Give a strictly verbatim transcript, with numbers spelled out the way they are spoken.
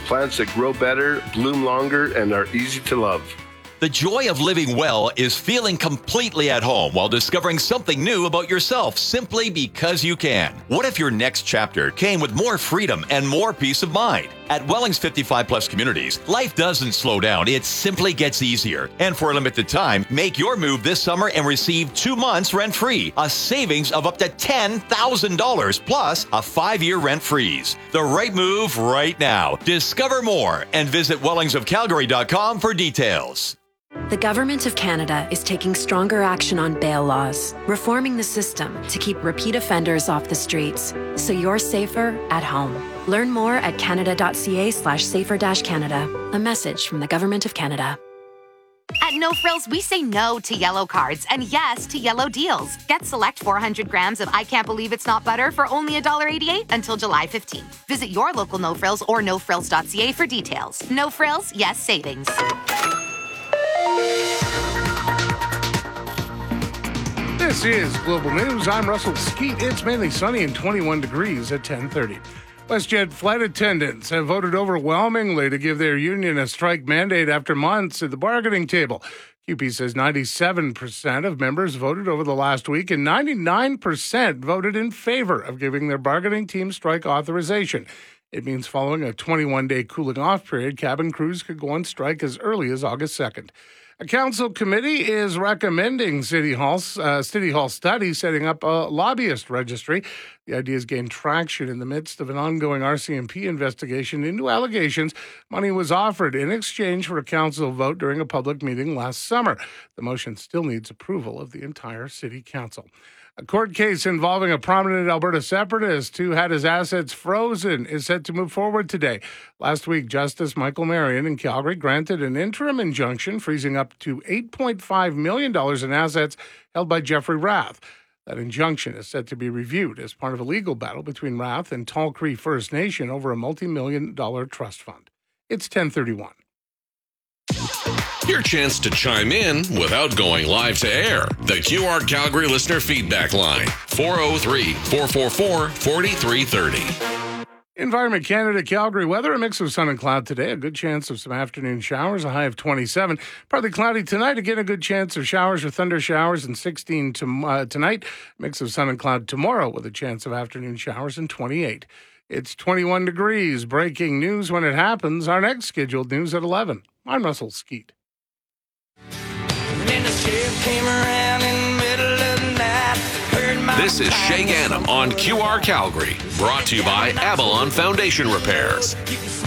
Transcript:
plants that grow better, bloom longer, and are easy to love. The joy of living well is feeling completely at home while discovering something new about yourself simply because you can. What if your next chapter came with more freedom and more peace of mind? At Welling's fifty-five plus communities, life doesn't slow down, it simply gets easier. And for a limited time, make your move this summer and receive two months rent-free, a savings of up to ten thousand dollars plus a five-year rent freeze. The right move right now. Discover more and visit wellings of calgary dot com for details. The Government of Canada is taking stronger action on bail laws, reforming the system to keep repeat offenders off the streets, so you're safer at home. Learn more at canada.ca slash safer dash Canada. A message from the Government of Canada. At No Frills, we say no to yellow cards and yes to yellow deals. Get select four hundred grams of I Can't Believe It's Not Butter for only one dollar eighty-eight until July fifteenth. Visit your local No Frills or no frills dot c a for details. No Frills, yes savings. This is Global News. I'm Russell Skeet. It's mainly sunny and twenty-one degrees at ten thirty. WestJet flight attendants have voted overwhelmingly to give their union a strike mandate after months at the bargaining table. Q P says ninety-seven percent of members voted over the last week and ninety-nine percent voted in favor of giving their bargaining team strike authorization. It means following a twenty-one day cooling off period, cabin crews could go on strike as early as August second. A council committee is recommending City Hall, uh, City Hall study setting up a lobbyist registry. The idea has gained traction in the midst of an ongoing R C M P investigation into allegations money was offered in exchange for a council vote during a public meeting last summer. The motion still needs approval of the entire city council. A court case involving a prominent Alberta separatist who had his assets frozen is set to move forward today. Last week, Justice Michael Marion in Calgary granted an interim injunction freezing up to eight point five million dollars in assets held by Jeffrey Rath. That injunction is set to be reviewed as part of a legal battle between Rath and Tall Cree First Nation over a multi-million dollar trust fund. It's ten thirty-one. Your chance to chime in without going live to air. The Q R Calgary listener feedback line, four oh three, four four four, four three three oh. Environment Canada, Calgary weather, a mix of sun and cloud today, a good chance of some afternoon showers, a high of twenty-seven. Partly cloudy tonight, again a good chance of showers or thunder showers, and sixteen to, uh, tonight. Mix of sun and cloud tomorrow with a chance of afternoon showers, and twenty-eight. It's twenty-one degrees. Breaking news when it happens. Our next scheduled news at eleven. I'm Russell Skeet. This is Shay Gannam on Q R Calgary, brought to you by Avalon Foundation Repairs.